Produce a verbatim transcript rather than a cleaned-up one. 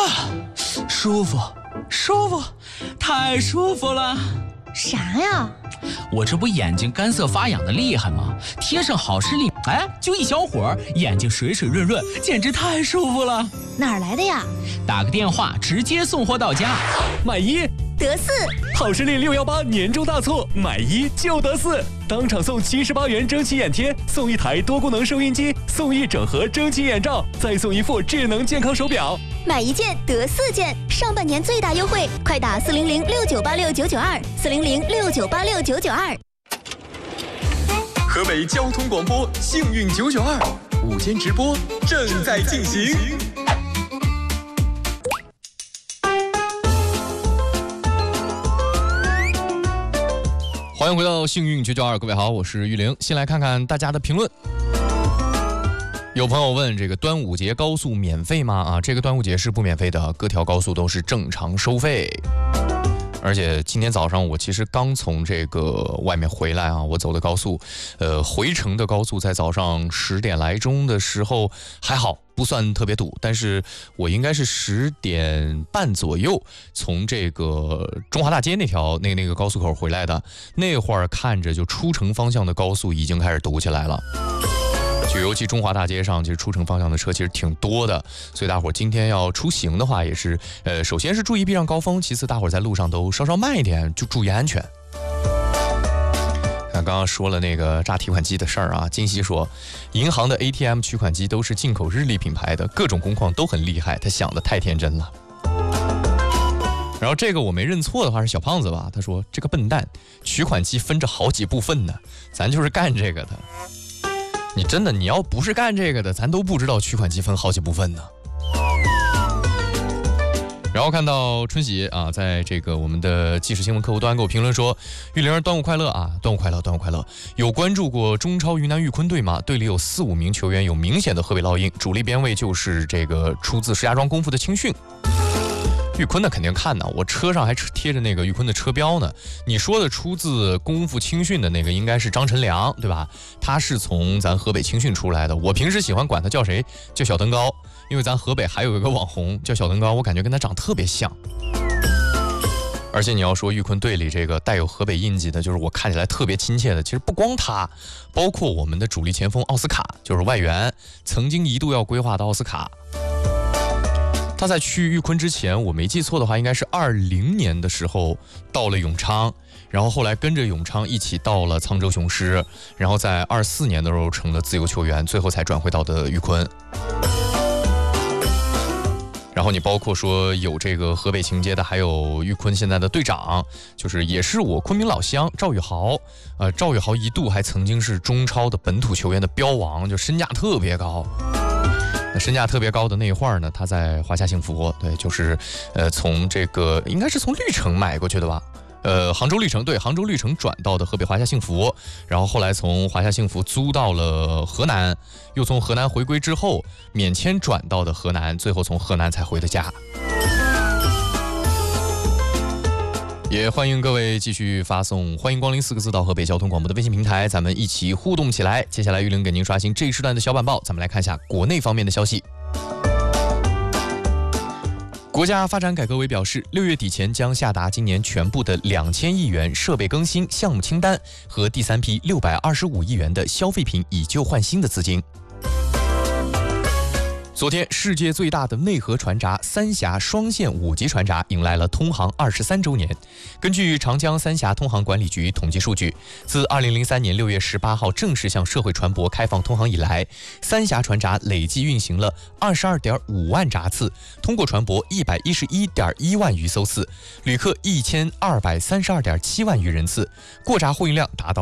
舒服，舒服，太舒服了。 啥呀？ 我这不眼睛干涩发痒的厉害吗？贴上好视力，哎，就一小会儿，眼睛水水润润，简直太舒服了。 哪儿来的呀？ 打个电话，直接送货到家。 买一得四， 好视力六一八年终大促，买一就得四，当场送七十八元蒸汽眼贴，送一台多功能收音机，送一整盒蒸汽眼罩，再送一副智能健康手表。 买一件得四件，上半年最大优惠，快打四零零六九八六九九二，四零零六九八六九九二。 河北交通广播幸运九九二午间直播正在进行。 欢迎回到幸运九九二，各位好，我是玉玲。先来看看大家的评论。有朋友问，这个端午节高速免费吗？啊，这个端午节是不免费的，各条高速都是正常收费。而且今天早上我其实刚从这个外面回来啊，我走的高速，呃，回程的高速在早上十点来钟的时候还好，不算特别堵，但是我应该是十点半左右从这个中华大街那条那那个高速口回来的，那会儿看着就出城方向的高速已经开始堵起来了。就尤其中华大街上，其实出城方向的车其实挺多的，所以大伙儿今天要出行的话，也是呃，首先是注意避让高峰，其次大伙儿在路上都稍稍慢一点，就注意安全。刚刚说了那个榨提款机的事儿啊，金熙说，银行的 A T M 取款机都是进口日立品牌的，各种工况都很厉害，他想的太天真了。然后这个我没认错的话是小胖子吧？他说这个笨蛋，取款机分着好几部分呢，咱就是干这个的。你真的，你要不是干这个的，咱都不知道取款机分好几部分呢。然后看到春喜啊，在这个我们的即时新闻客户端给我评论说，玉玲端午快乐啊，端午快乐，端午快乐。有关注过中超云南玉昆队吗？队里有四五名球员有明显的河北烙印，主力边位就是这个出自石家庄功夫的青训。玉昆的肯定看呢，我车上还贴着那个玉昆的车标呢。你说的出自功夫青训的那个应该是张晨良，对吧？他是从咱河北青训出来的。我平时喜欢管他叫谁？叫小登高，因为咱河北还有一个网红叫小登高，我感觉跟他长特别像。而且你要说玉昆队里这个带有河北印记的，就是我看起来特别亲切的，其实不光他，包括我们的主力前锋奥斯卡，就是外援，曾经一度要规划的奥斯卡。他在去玉昆之前，我没记错的话，应该是二零年的时候到了永昌，然后后来跟着永昌一起到了沧州雄狮，然后在二四年的时候成了自由球员，最后才转回到的玉昆。然后你包括说有这个河北情节的，还有玉昆现在的队长，就是也是我昆明老乡赵宇豪。呃，赵宇豪一度还曾经是中超的本土球员的标王，就身价特别高。那身价特别高的那一会儿呢，他在华夏幸福，对，就是呃从这个应该是从绿城买过去的吧，呃杭州绿城，对，杭州绿城转到的河北华夏幸福，然后后来从华夏幸福租到了河南，又从河南回归之后免签转到的河南，最后从河南才回的家。也欢迎各位继续发送欢迎光临四个字到河北交通广播的微信平台，咱们一起互动起来。接下来玉玲给您刷新这一时段的小板报，咱们来看一下国内方面的消息。国家发展改革委表示，六月底前将下达今年全部的两千亿元设备更新项目清单和第三批六百二十五亿元的消费品以旧换新的资金。昨天，世界最大的内河船闸三峡双线五级船闸迎来了通航二十三周年。根据长江三峡通航管理局统计数据，自二零零三年六月十八号正式向社会船舶开放通航以来，三峡船闸累计运行了二十二点五万闸次，通过船舶一百一十一点一万余艘次，旅客一千二百三十二点七万余人次，过闸货运量达到